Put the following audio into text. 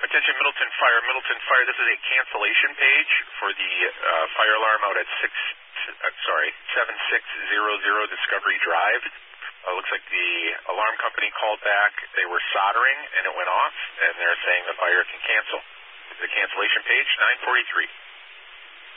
Attention Middleton Fire. Middleton Fire, this is a cancellation page for the fire alarm out at 7600 Discovery Drive. Looks like the alarm company called back. They were soldering and it went off, and they're saying the fire can cancel. The cancellation page, 943.